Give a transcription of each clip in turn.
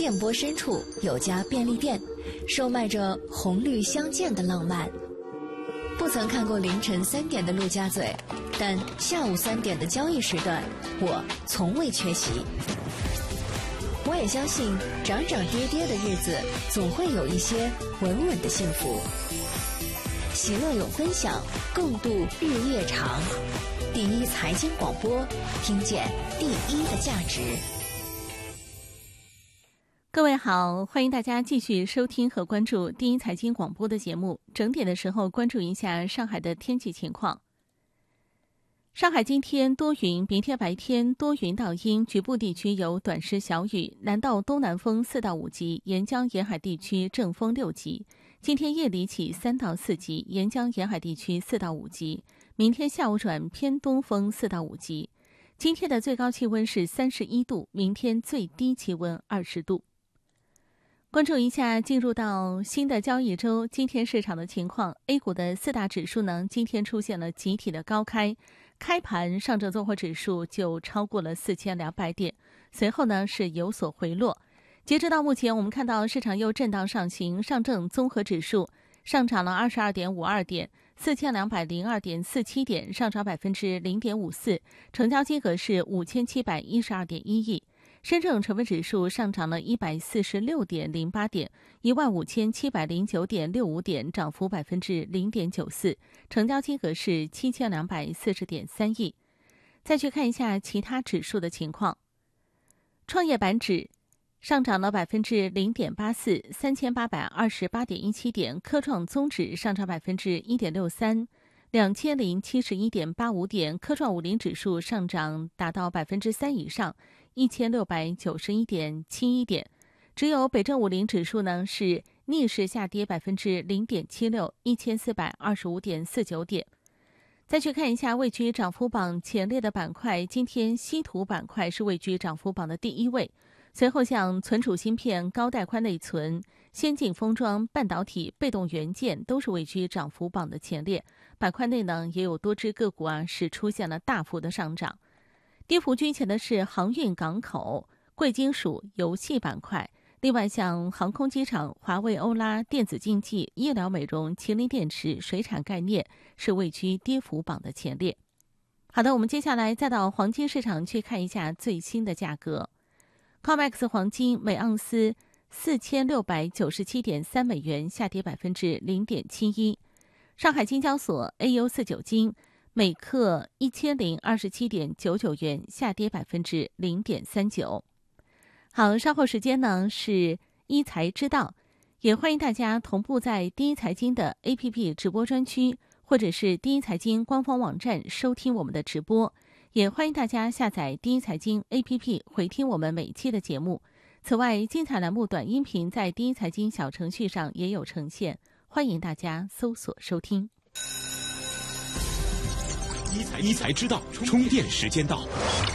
电波深处有家便利店，售卖着红绿相间的浪漫。不曾看过凌晨3点的陆家嘴，但下午3点的交易时段，我从未缺席。我也相信，涨涨跌跌的日子，总会有一些稳稳的幸福。喜乐有分享，共度日夜长。第一财经广播，听见第一的价值。 各位好，欢迎大家继续收听和关注第一财经广播的节目。整点的时候关注一下上海的天气情况。上海今天多云，明天白天多云到阴，局部地区有短时小雨，南到东南风4到5级，沿江沿海地区正风6级。今天夜里起3到4级，沿江沿海地区4到5级。明天下午转偏东风4到5级。今天的最高气温是31度，明天最低气温20度。关注一下进入到新的交易周今天市场的情况。 A 股的4大指数呢，今天出现了集体的高开，开盘上证综合指数就超过了4200点，随后呢是有所回落。截止到目前，我们看到市场又震荡上行，上证综合指数上涨了 22.52 点，4202.47 点，上涨 0.54%， 成交金额是 5712.1 亿。深证成分指数上涨了 146.08 点， 15709.65 点，涨幅 0.94%， 成交金额是 7240.3 亿。再去看一下其他指数的情况。创业板指上涨了 0.84%， 3828.17 点，科创综指上涨 1.63%， 2071.85 点，科创50指数上涨达到 3% 以上，1691.71 点。只有北证50指数呢是逆势下跌 0.76%， 1425.49 点。再去看一下位居涨幅榜前列的板块，今天稀土板块是位居涨幅榜的第1位，随后像存储芯片、高带宽内存、先进封装、半导体、被动元件都是位居涨幅榜的前列。板块内呢也有多只个股是出现了大幅的上涨。跌幅居前的是航运港口、贵金属、游戏板块。另外像航空机场、华为、欧拉、电子竞技、医疗美容、麒麟电池、水产概念是位居跌幅榜的前列。好的，我们接下来再到黄金市场去看一下最新的价格。COMEX 黄金每盎司4697.3美元，下跌 0.71%。上海金交所 AU49 金每克1027.99 元，下跌 0.39%。好，稍后时间呢是一财知道，也欢迎大家同步在第一财经的 APP 直播专区，或者是第一财经官方网站收听我们的直播，也欢迎大家下载第一财经 APP 回听我们每期的节目。此外，精彩栏目短音频在第一财经小程序上也有呈现，欢迎大家搜索收听。 一财知道，充电时间到。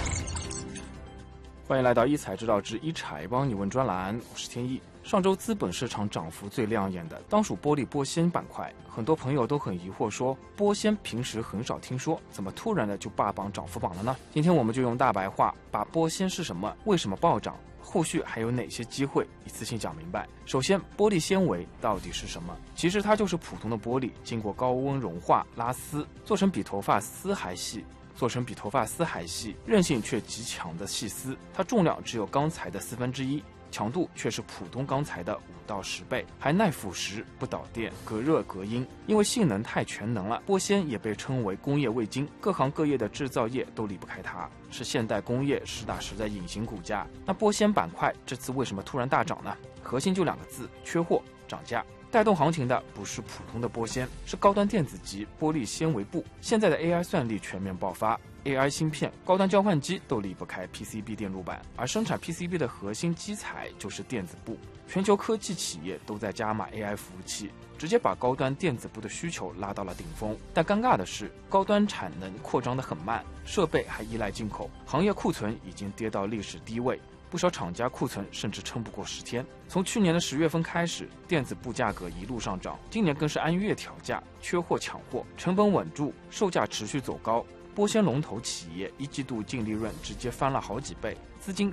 欢迎来到一财知道之一财帮你问专栏，我是天意。上周资本市场涨幅最亮眼的当属玻璃玻纤板块，很多朋友都很疑惑说，玻纤平时很少听说，怎么突然的就霸榜涨幅榜了呢？今天我们就用大白话把玻纤是什么，为什么暴涨，后续还有哪些机会一次性讲明白。首先，玻璃纤维到底是什么？其实它就是普通的玻璃，经过高温融化拉丝，做成比头发丝还细，韧性却极强的细丝，它重量只有钢材的1/4，强度却是普通钢材的5到10倍，还耐腐蚀、不导电、隔热隔音。因为性能太全能了，玻纤也被称为工业味精，各行各业的制造业都离不开它，是现代工业实打实的隐形骨架。那玻纤板块这次为什么突然大涨呢？核心就2个字：缺货、涨价。带动行情的不是普通的玻纤，是高端电子级玻璃纤维布。现在的 AI 算力全面爆发， AI 芯片、高端交换机都离不开 PCB 电路板，而生产 PCB 的核心基材就是电子布。全球科技企业都在加码 AI 服务器，直接把高端电子布的需求拉到了顶峰。但尴尬的是，高端产能扩张得很慢，设备还依赖进口，行业库存已经跌到历史低位。不少厂家库存甚至撑不过10天。从去年的10月份开始，电子布价格一路上涨，今年更是按月调价，缺货抢货，成本稳住，售价持续走高。玻纤龙头企业1季度净利润直接翻了好几倍，资金